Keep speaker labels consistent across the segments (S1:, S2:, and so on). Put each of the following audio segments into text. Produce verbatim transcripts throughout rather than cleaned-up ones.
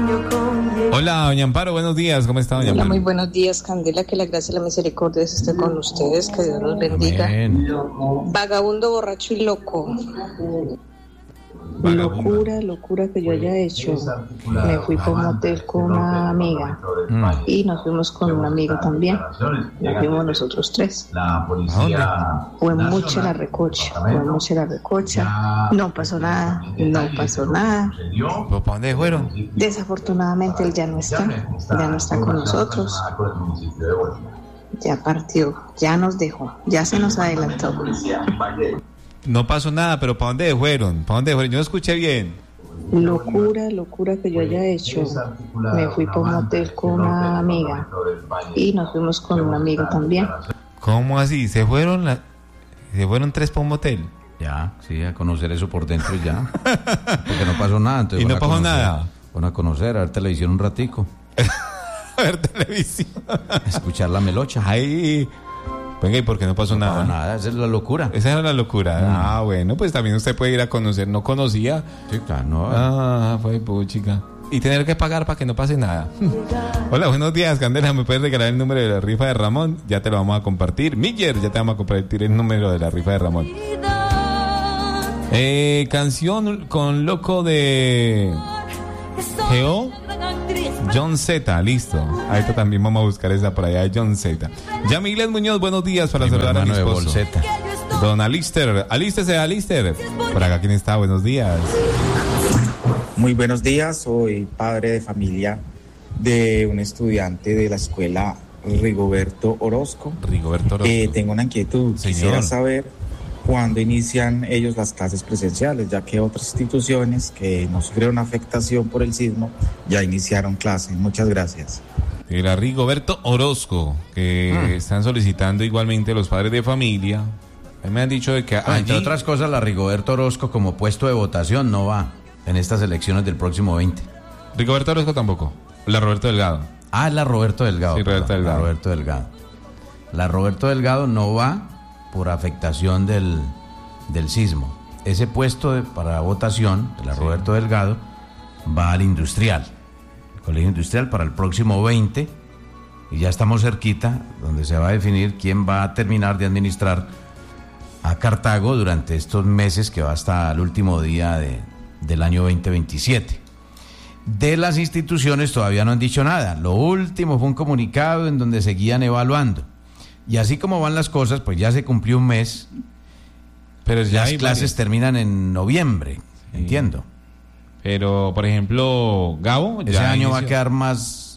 S1: Hola, doña Amparo, buenos días, ¿cómo está, doña Amparo?
S2: Hola, muy buenos días, Candela, que la gracia y la misericordia esté con ustedes, que Dios los bendiga.
S1: Amén.
S2: Vagabundo, borracho y loco.
S1: Vagabundo.
S2: Locura, locura que yo haya hecho. Me fui por un hotel con una amiga
S1: Mm.
S2: y nos fuimos con un amigo también. Nos fuimos nosotros tres.
S1: ¿A dónde?
S2: Fue mucha la recocha, fue mucha la recocha. No pasó nada, no pasó nada.
S1: ¿Pero para dónde fueron?
S2: Desafortunadamente él ya no está, ya no está con nosotros. Ya partió, ya nos dejó, ya se nos adelantó.
S1: No pasó nada, pero ¿para dónde fueron? ¿Para dónde fueron? Yo no escuché bien.
S2: Locura, locura que yo haya hecho. Me fui por un hotel con una amiga y nos fuimos con un amigo también.
S1: ¿Cómo así? ¿Se fueron la... se fueron tres para un motel?
S3: Ya, sí, a conocer eso por dentro ya. Porque no pasó nada. Entonces
S1: ¿Y no
S3: van a
S1: pasó
S3: conocer,
S1: nada?
S3: Van a conocer, a ver televisión un ratico.
S1: A ver televisión.
S3: A escuchar la melocha.
S1: Ay, venga, ¿y por qué no pasó
S3: No,
S1: nada?
S3: nada, esa es la locura.
S1: Esa era la locura.
S3: Mm.
S1: Ah, bueno, pues también usted puede ir a conocer. No conocía.
S3: Sí, claro, no.
S1: Ah, fue puchica. Y tener que pagar para que no pase nada. Hola, buenos días, Candela. ¿Me puedes regalar el número de la rifa de Ramón? Ya te lo vamos a compartir. Miller, ya te vamos a compartir el número de la rifa de Ramón. Eh, canción con loco de Geo. John Z, listo. Ahorita también vamos a buscar esa por allá de John Z. Yamilet Muñoz, buenos días para
S3: Primo
S1: saludar a mi
S3: hermano de
S1: esposo.
S3: Bolseta.
S1: Don Alister, alístese, Alister. Por acá, ¿quién está? Buenos días.
S4: Muy buenos días, soy padre de familia de un estudiante de la escuela Rigoberto Orozco.
S1: Rigoberto Orozco.
S4: Eh, tengo una inquietud,
S1: Señor.
S4: quisiera saber cuándo inician ellos las clases presenciales, ya que otras instituciones que no sufrieron afectación por el sismo ya iniciaron clases. Muchas gracias.
S1: Era Rigoberto Orozco, que
S3: Mm.
S1: están solicitando igualmente los padres de familia. A mí me han dicho de que
S3: Bueno,
S1: allí...
S3: entre otras cosas, la Rigoberto Orozco como puesto de votación no va en estas elecciones del próximo veinte.
S1: Rigoberto Orozco tampoco. La Roberto Delgado.
S3: Ah, la Roberto Delgado.
S1: Sí, Roberto
S3: perdón,
S1: Delgado.
S3: La Roberto Delgado. La Roberto Delgado no va por afectación del, del sismo. Ese puesto de, para votación de la
S1: Sí.
S3: Roberto Delgado va al industrial, el colegio industrial para el próximo veinte, y ya estamos cerquita, donde se va a definir quién va a terminar de administrar a Cartago durante estos meses que va hasta el último día de, del año veinte veintisiete. De las instituciones todavía no han dicho nada. Lo último fue un comunicado en donde seguían evaluando. Y así como van las cosas, pues ya se cumplió un mes.
S1: Pero ya
S3: Las
S1: hay
S3: clases
S1: varios.
S3: terminan en noviembre,
S1: Sí.
S3: entiendo.
S1: Pero, por ejemplo, Gabo...
S3: Ese
S1: ya
S3: año va a
S1: inició.
S3: quedar más...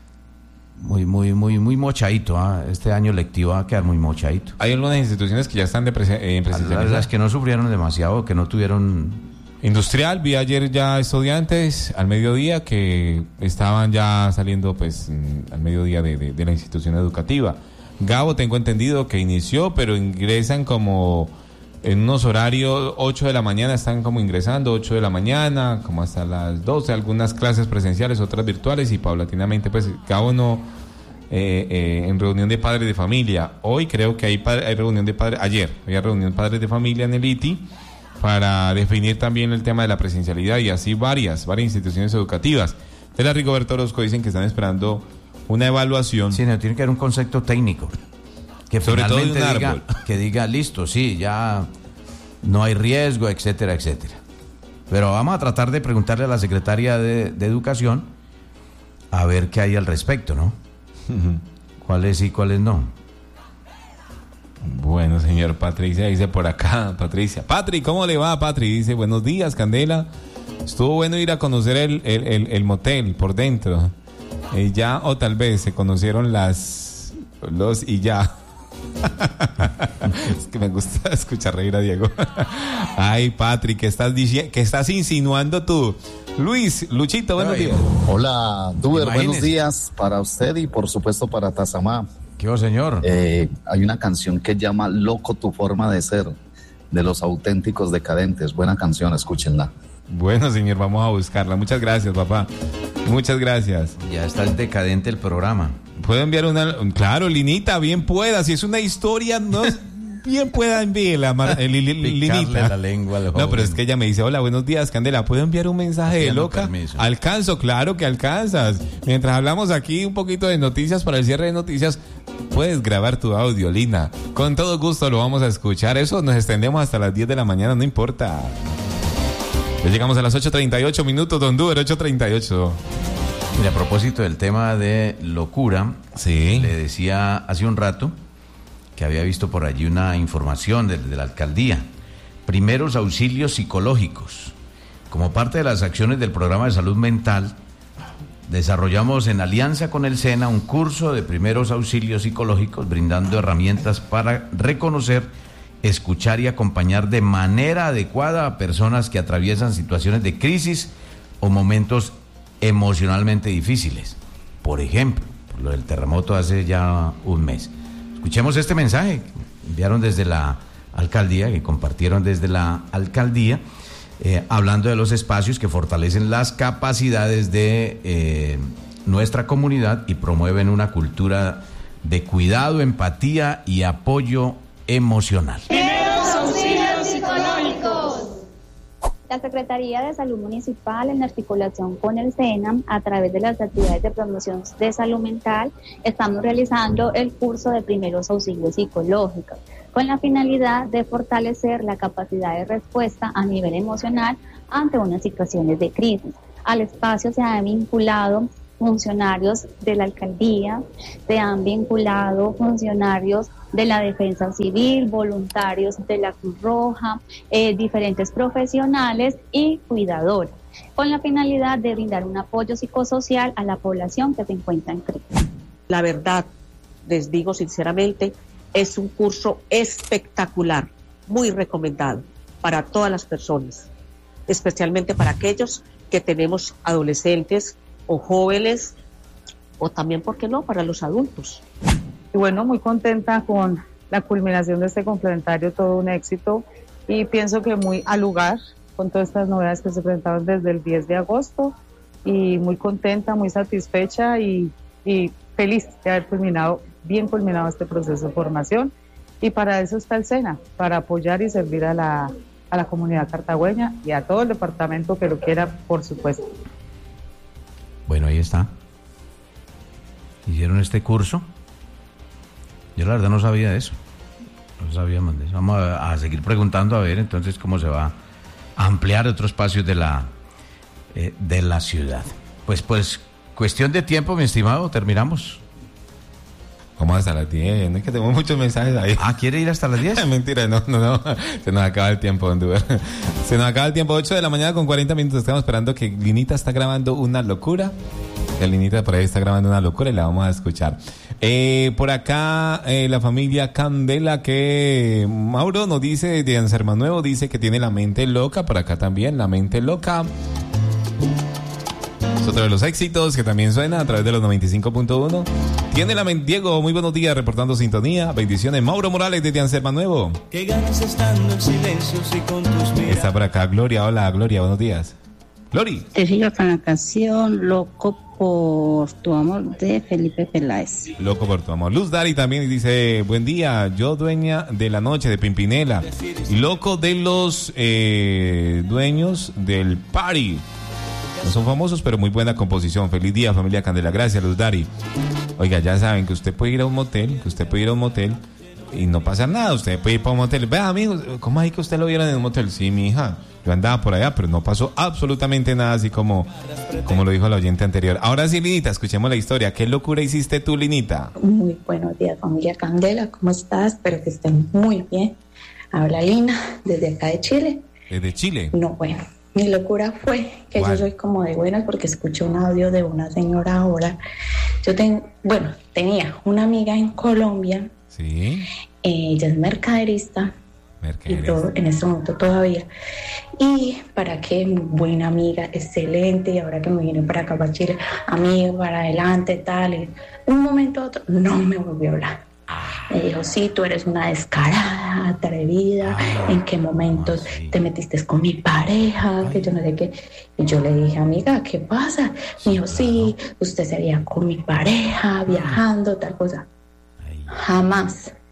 S3: Muy, muy, muy, muy mochadito. ¿ah? Este año lectivo va a quedar muy mochadito.
S1: Hay algunas instituciones que ya están de prese- eh, en
S3: A las,
S1: presencialidad.
S3: las que no sufrieron demasiado, que no tuvieron...
S1: Industrial, vi ayer ya estudiantes al mediodía que estaban ya saliendo pues mm, al mediodía de, de, de la institución educativa. Gabo, tengo entendido que inició, pero ingresan como en unos horarios, ocho de la mañana están como ingresando, ocho de la mañana, como hasta las doce, algunas clases presenciales, otras virtuales, y paulatinamente pues Gabo no, eh, eh, en reunión de padres de familia. Hoy creo que hay, padre- hay reunión de padres, ayer había reunión de padres de familia en el I T I para definir también el tema de la presencialidad, y así varias, varias instituciones educativas. De la Rigoberto Orozco dicen que están esperando una evaluación.
S3: Sí, no, tiene que haber un concepto técnico. Que
S1: Sobre todo de
S3: finalmente
S1: un
S3: diga,
S1: árbol.
S3: que diga, listo, sí, ya no hay riesgo, etcétera, etcétera. Pero vamos a tratar de preguntarle a la secretaria de, de Educación a ver qué hay al respecto, ¿no? ¿Cuáles sí, cuáles no?
S1: Bueno, señor Patricia, dice por acá, Patricia. Patri, ¿cómo le va, Patri? Dice, buenos días, Candela. Estuvo bueno ir a conocer el, el, el, el motel por dentro. Eh, ya, o tal vez se conocieron las... los y ya. Es que me gusta escuchar reír a Diego. Ay, Patri, ¿qué estás diciendo? ¿Qué estás insinuando tú? Luis, Luchito, buenos
S3: Ay,
S1: días.
S5: Hola, Duber,
S3: Imagínese.
S5: buenos días para usted y por supuesto para Tazamá.
S3: ¿Qué va, señor?
S5: Eh, hay una canción que llama Loco tu forma de ser, de Los Auténticos Decadentes. Buena canción, escúchenla.
S1: Bueno, señor, vamos a buscarla. Muchas gracias, papá. Muchas gracias.
S3: Ya está el decadente el programa.
S1: ¿Puedo enviar una? Claro, Linita, bien pueda. Si es una historia, no es- bien pueda enviarla, Mar- eh, li- li- Linita.
S3: la lengua al
S1: No,
S3: joven.
S1: pero es que ella me dice, hola, buenos días, Candela, ¿puedo enviar un mensaje de
S3: Pidiendo
S1: loca?
S3: permiso.
S1: Alcanzo, claro que alcanzas. Mientras hablamos aquí un poquito de noticias, para el cierre de noticias, puedes grabar tu audio, Lina. Con todo gusto lo vamos a escuchar. Eso nos extendemos hasta las diez de la mañana, no importa. Ya llegamos a las ocho treinta y ocho minutos, Don Duber, ocho treinta y ocho.
S3: Mira, a propósito del tema de locura,
S1: Sí.
S3: le decía hace un rato que había visto por allí una información de, de la alcaldía. Primeros auxilios psicológicos. Como parte de las acciones del programa de salud mental, desarrollamos en alianza con el SENA un curso de primeros auxilios psicológicos, brindando herramientas para reconocer, escuchar y acompañar de manera adecuada a personas que atraviesan situaciones de crisis o momentos emocionalmente difíciles. Por ejemplo, por lo del terremoto hace ya un mes. Escuchemos este mensaje que enviaron desde la alcaldía, que compartieron desde la alcaldía, eh, hablando de los espacios que fortalecen las capacidades de eh, nuestra comunidad y promueven una cultura de cuidado, empatía y apoyo emocional.
S6: Primeros auxilios psicológicos.
S7: La Secretaría de Salud Municipal, en articulación con el SENA, a través de las actividades de promoción de salud mental, estamos realizando el curso de primeros auxilios psicológicos, con la finalidad de fortalecer la capacidad de respuesta a nivel emocional ante unas situaciones de crisis. Al espacio se han vinculado funcionarios de la alcaldía, se han vinculado funcionarios de la Defensa Civil, voluntarios de la Cruz Roja, eh, diferentes profesionales y cuidadores, con la finalidad de brindar un apoyo psicosocial a la población que se encuentra en crisis.
S8: La verdad, les digo sinceramente, es un curso espectacular, muy recomendado para todas las personas, especialmente para aquellos que tenemos adolescentes o jóvenes, o también, ¿por qué no?, para los adultos.
S9: Y bueno, muy contenta con la culminación de este complementario, todo un éxito, y pienso que muy al lugar con todas estas novedades que se presentaron desde el diez de agosto, y muy contenta, muy satisfecha y, y feliz de haber culminado, bien culminado este proceso de formación, y para eso está el SENA, para apoyar y servir a la, a la comunidad cartagüeña y a todo el departamento que lo quiera, por supuesto.
S3: Bueno, ahí está. Hicieron este curso. Yo la verdad no sabía de eso. No sabíamos de eso. Vamos a, a seguir preguntando a ver entonces cómo se va a ampliar otros espacios de la, eh, de la ciudad. Pues, pues, cuestión de tiempo, mi estimado, terminamos.
S1: Vamos hasta las diez, no es que tengo muchos mensajes ahí.
S3: Ah, ¿quiere ir hasta las diez?
S1: Mentira, no, no, no. Se nos acaba el tiempo, Don Duber. Se nos acaba el tiempo, ocho de la mañana con cuarenta minutos. Estamos esperando que Linita está grabando una locura. Que Linita por ahí está grabando una locura y la vamos a escuchar. Eh, por acá, eh, la familia Candela, que Mauro nos dice, de Anserma Nuevo, dice que tiene la mente loca. Por acá también, la mente loca. Es otro de los éxitos que también suena a través de los noventa y cinco punto uno. Tiene la mente, Diego, muy buenos días, reportando sintonía. Bendiciones, Mauro Morales desde Anserma Nuevo.
S10: Que ganas estando en silencio y con tus miradas.
S1: Está por acá Gloria, hola Gloria, buenos días. Glory.
S11: Te sigo con la canción Loco por tu amor de Felipe Peláez.
S1: Loco por tu amor. Luz Dari también dice, buen día, yo dueña de la noche de Pimpinela. Loco de los eh, dueños del party. No son famosos, pero muy buena composición. Feliz día, familia Candela. Gracias, Luz Dari. Oiga, ya saben que usted puede ir a un motel, que usted puede ir a un motel y no pasa nada. Usted puede ir para un motel. Vea, amigos, ¿cómo es que usted lo vieron en un motel? Sí, mi hija. Yo andaba por allá, pero no pasó absolutamente nada, así como, como lo dijo la oyente anterior. Ahora sí, Linita, escuchemos la historia. ¿Qué locura hiciste tú, Linita?
S2: Muy buenos días, familia Candela. ¿Cómo estás? Espero que estén muy bien. Habla Lina, desde acá de Chile.
S1: ¿Desde Chile?
S2: No, bueno. Mi locura fue que ¿Cuál? Yo soy como de buenas porque escuché un audio de una señora ahora. Yo tengo, bueno, tenía una amiga en Colombia.
S1: Sí.
S2: Ella es mercaderista. Mercaderista. Y todo, en este momento todavía. Y para qué, buena amiga, excelente. Y ahora que me vine para acá, para Chile, amiga, para adelante, tal. Y un momento a otro, no me volvió a hablar. Me dijo, sí, tú eres una descarada, atrevida, ah, ¿en qué momentos sí. te metiste con mi pareja? Ay. Que yo no sé qué. Y yo le dije, amiga, ¿qué pasa? Me dijo, sí, usted sería con mi pareja, viajando, tal cosa. Ay. Jamás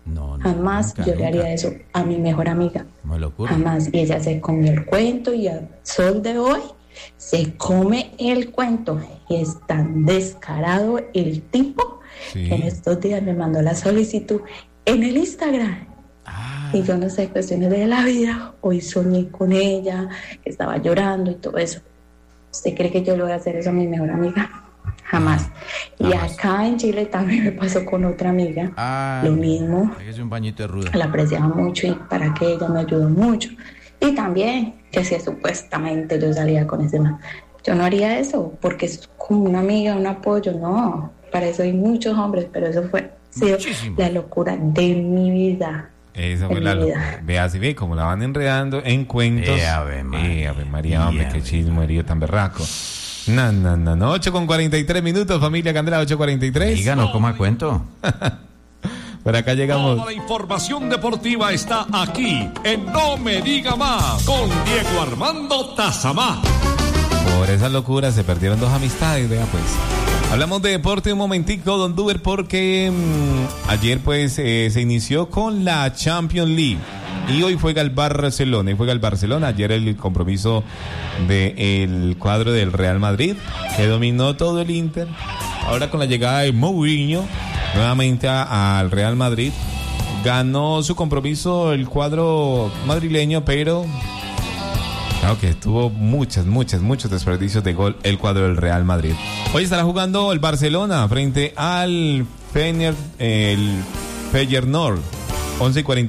S3: No, no,
S2: Jamás
S3: nunca,
S2: yo le
S3: nunca.
S2: haría eso a mi mejor amiga.
S3: Muy locura.
S2: Jamás. Y ella se comió el cuento y al sol de hoy se come el cuento. Y es tan descarado el tipo
S1: Sí.
S2: que en estos días me mandó la solicitud en el Instagram.
S3: Ah,
S2: Y yo no sé, cuestiones de la vida. Hoy soñé con ella, que estaba llorando y todo eso. ¿Usted cree que yo le voy a hacer eso a mi mejor amiga? Jamás. Y
S3: Jamás.
S2: acá en Chile también me pasó con otra amiga.
S3: ah,
S2: Lo mismo.
S3: Déjese un bañito de ruda.
S2: La apreciaba mucho y para que ella me ayudó mucho. Y también que si supuestamente yo salía con ese man. Yo no haría eso porque es como una amiga, un apoyo. No, para eso hay muchos hombres, pero eso fue sí,
S3: Muchísimo.
S2: la locura de mi vida.
S1: Esa fue
S2: En
S1: la
S2: mi vida.
S1: locura. Vea, si ve cómo la van enredando en cuentos.
S3: Eh, Ave María.
S1: Eh, Ave María, hombre,
S3: Eh,
S1: qué
S3: Ave
S1: chismorío tan berraco. No, no, no, no. ocho con cuarenta y tres minutos, familia Candela, ocho cuarenta y tres.
S3: Diga, no coma cuento.
S1: Por acá llegamos.
S12: Toda la información deportiva está aquí en No Me Diga Más con Diego Armando Tazamá.
S1: Por esas locuras se perdieron dos amistades, vea pues. Hablamos de deporte un momentico, don Duber, porque mmm, ayer pues eh, se inició con la Champions League y hoy juega el Barcelona, y juega el Barcelona, ayer el compromiso del cuadro del Real Madrid, que dominó todo el Inter, ahora con la llegada de Mourinho nuevamente a- al Real Madrid, ganó su compromiso el cuadro madrileño, pero claro que tuvo muchas, muchas, muchos desperdicios de gol el cuadro del Real Madrid. Hoy estará jugando el Barcelona frente al Fener, el Feyenoord, once y cuarenta.